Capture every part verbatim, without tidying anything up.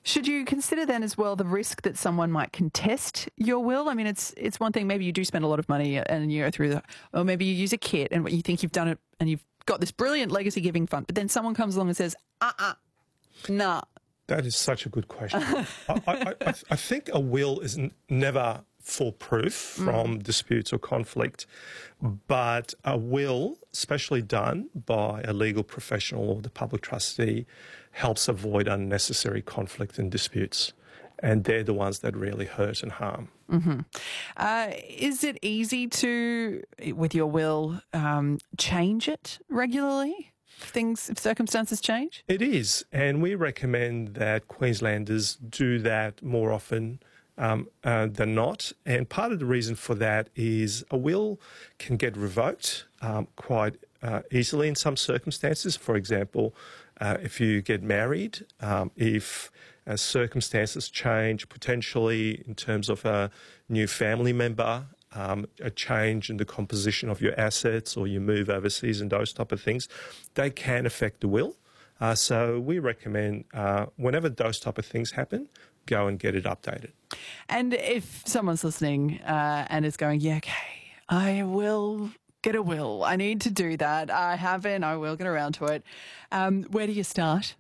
Should you consider then as well the risk that someone might contest your will? I mean, it's it's one thing, maybe you do spend a lot of money and you go through the, or maybe you use a kit and you think you've done it and you've got this brilliant legacy giving fund, but then someone comes along and says, uh-uh, nah. That is such a good question. I, I, I, I think a will is n- never foolproof from mm. disputes or conflict, but a will, especially done by a legal professional or the public trustee, helps avoid unnecessary conflict and disputes. And they're the ones that really hurt and harm. Mm-hmm. Uh, is it easy to, with your will, um, change it regularly? Things, if circumstances change? It is, and we recommend that Queenslanders do that more often um, uh, than not. And part of the reason for that is a will can get revoked um, quite uh, easily in some circumstances. For example, uh, if you get married, um, if uh, circumstances change, potentially in terms of a new family member, Um, a change in the composition of your assets, or you move overseas and those type of things, they can affect the will. Uh, so we recommend uh, whenever those type of things happen, go and get it updated. And if someone's listening uh, and is going, yeah, okay, I will get a will. I need to do that. I haven't. I will get around to it. Um, where do you start?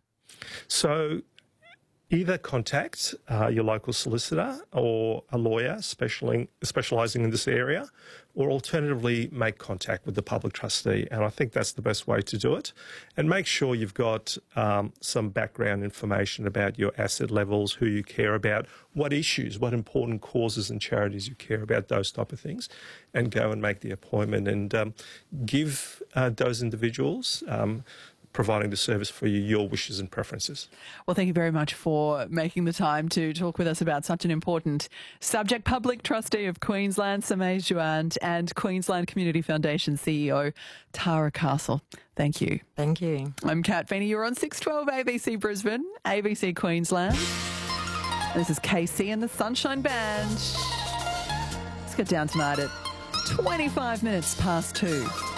So either contact uh, your local solicitor or a lawyer specialing, specialising in this area, or alternatively make contact with the public trustee. And I think that's the best way to do it. And make sure you've got um, some background information about your asset levels, who you care about, what issues, what important causes and charities you care about, those type of things, and go and make the appointment and um, give uh, those individuals um, providing the service for you, your wishes and preferences. Well, thank you very much for making the time to talk with us about such an important subject. Public Trustee of Queensland, Samay Jouant, and Queensland Community Foundation C E O, Tara Castle. Thank you. Thank you. I'm Kat Feeney. You're on six twelve A B C Brisbane, A B C Queensland. This is K C and the Sunshine Band. Let's get down tonight at twenty-five minutes past two.